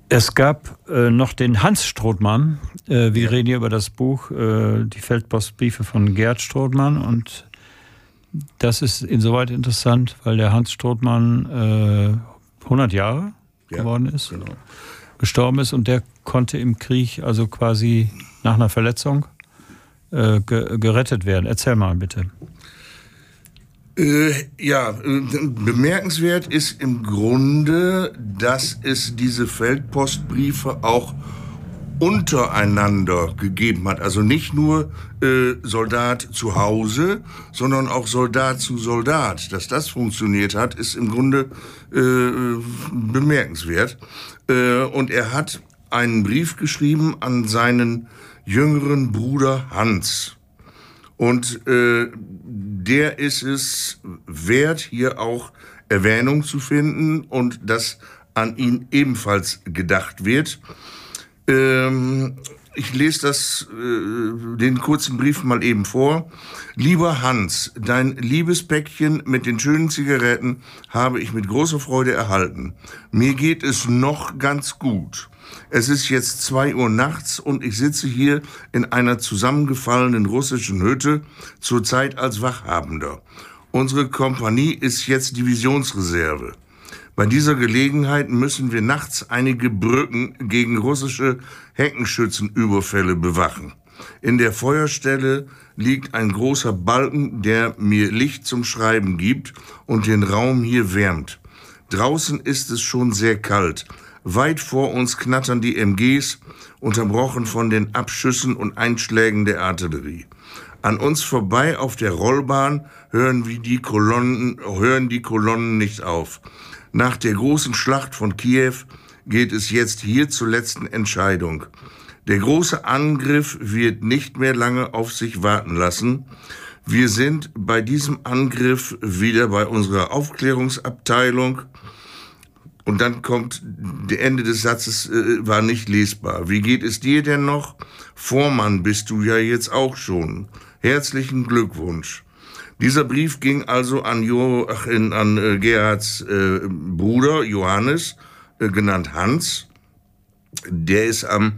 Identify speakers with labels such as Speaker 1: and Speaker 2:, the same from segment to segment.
Speaker 1: Es gab noch den Hans Strothmann. Wir reden hier über das Buch Die Feldpostbriefe von Gerd Strothmann. Und das ist insoweit interessant, weil der Hans Strothmann 100 Jahre geworden ist, genau, gestorben ist. Und der konnte im Krieg, also quasi nach einer Verletzung, gerettet werden. Erzähl mal bitte.
Speaker 2: Bemerkenswert ist im Grunde, dass es diese Feldpostbriefe auch untereinander gegeben hat. Also nicht nur Soldat zu Hause, sondern auch Soldat zu Soldat. Dass das funktioniert hat, ist im Grunde bemerkenswert. Und er hat einen Brief geschrieben an seinen jüngeren Bruder Hans. Und der ist es wert, hier auch Erwähnung zu finden und dass an ihn ebenfalls gedacht wird. Ich lese den kurzen Brief mal eben vor. Lieber Hans, dein Liebespäckchen mit den schönen Zigaretten habe ich mit großer Freude erhalten. Mir geht es noch ganz gut. Es ist jetzt 2 Uhr nachts und ich sitze hier in einer zusammengefallenen russischen Hütte, zurzeit als Wachhabender. Unsere Kompanie ist jetzt Divisionsreserve. Bei dieser Gelegenheit müssen wir nachts einige Brücken gegen russische Heckenschützenüberfälle bewachen. In der Feuerstelle liegt ein großer Balken, der mir Licht zum Schreiben gibt und den Raum hier wärmt. Draußen ist es schon sehr kalt. Weit vor uns knattern die MGs, unterbrochen von den Abschüssen und Einschlägen der Artillerie. An uns vorbei auf der Rollbahn hören die Kolonnen nicht auf. Nach der großen Schlacht von Kiew geht es jetzt hier zur letzten Entscheidung. Der große Angriff wird nicht mehr lange auf sich warten lassen. Wir sind bei diesem Angriff wieder bei unserer Aufklärungsabteilung. Und dann kommt, der Ende des Satzes war nicht lesbar. Wie geht es dir denn noch? Vormann bist du ja jetzt auch schon. Herzlichen Glückwunsch. Dieser Brief ging also an Gerhards Bruder Johannes, genannt Hans. Der ist am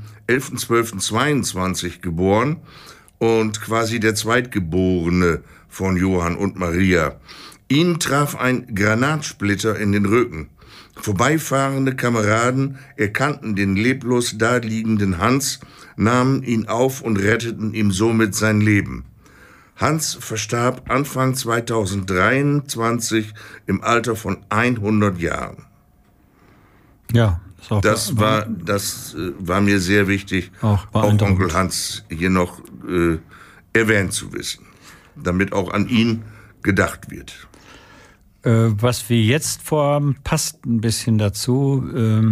Speaker 2: 11.12.22 geboren und quasi der Zweitgeborene von Johann und Maria. Ihn traf ein Granatsplitter in den Rücken. Vorbeifahrende Kameraden erkannten den leblos daliegenden Hans, nahmen ihn auf und retteten ihm somit sein Leben. Hans verstarb Anfang 2023 im Alter von 100 Jahren.
Speaker 1: Ja,
Speaker 2: das war mir sehr wichtig, auch Onkel Hans hier noch erwähnt zu wissen, damit auch an ihn gedacht wird.
Speaker 1: Was wir jetzt vorhaben, passt ein bisschen dazu.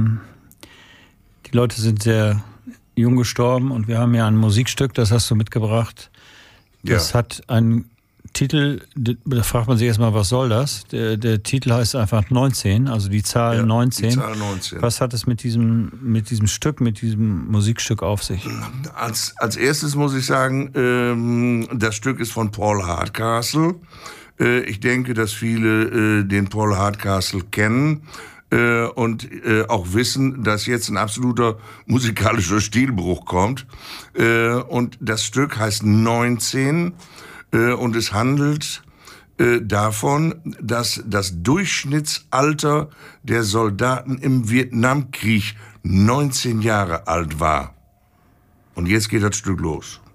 Speaker 1: Die Leute sind sehr jung gestorben und wir haben ja ein Musikstück, das hast du mitgebracht. Das hat einen Titel, da fragt man sich erstmal, was soll das? Der Titel heißt einfach 19, also die Zahl 19. Die Zahl 19. Was hat es mit diesem Musikstück auf sich?
Speaker 2: Als erstes muss ich sagen, das Stück ist von Paul Hardcastle. Ich denke, dass viele den Paul Hardcastle kennen und auch wissen, dass jetzt ein absoluter musikalischer Stilbruch kommt. Und das Stück heißt 19 und es handelt davon, dass das Durchschnittsalter der Soldaten im Vietnamkrieg 19 Jahre alt war. Und jetzt geht das Stück los.